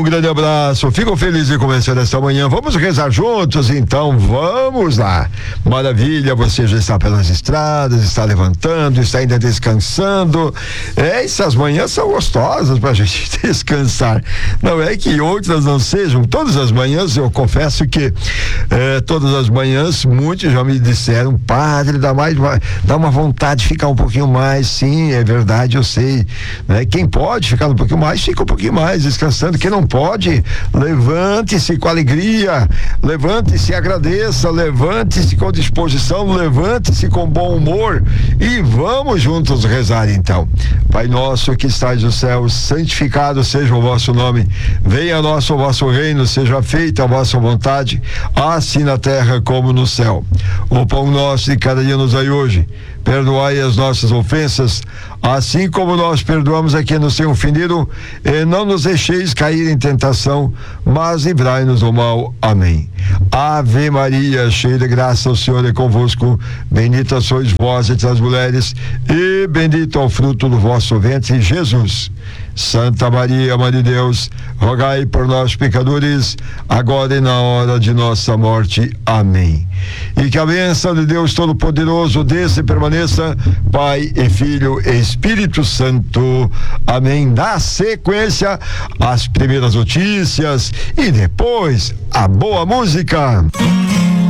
grande abraço, fico feliz de começar esta manhã. Vamos rezar juntos, então vamos lá. Maravilha, você já está pelas estradas, está levantando, está ainda descansando. Essas manhãs são gostosas para a gente descansar. Não é que outras não sejam. Todas as manhãs, eu confesso que todas as manhãs, muitos já me disseram, padre, dá uma vontade de ficar um pouquinho mais. Sim, é verdade, eu sei, né? Quem pode ficar um pouquinho mais, fica um pouquinho mais descansando. Quem não pode, levante-se com alegria, levante-se, agradeça, levante-se com disposição, levante-se com bom humor e vamos juntos rezar então. Pai nosso que estais no céu, santificado seja o vosso nome, venha a nós o vosso reino, seja feita a vossa vontade, assim na terra como no céu. O pão nosso de cada dia nos dai hoje, perdoai as nossas ofensas, assim como nós perdoamos a quem nos tem ofendido, e não nos deixeis cair em tentação, mas livrai-nos do mal. Amém. Ave Maria, cheia de graça, o Senhor é convosco, bendita sois vós entre as mulheres, e bendito é o fruto do vosso ventre, Jesus. Santa Maria, Mãe de Deus, rogai por nós pecadores, agora e na hora de nossa morte. Amém. E que a bênção de Deus Todo-Poderoso desça e permaneça, Pai e Filho e Espírito Santo. Amém. Na sequência, as primeiras notícias e depois a boa música.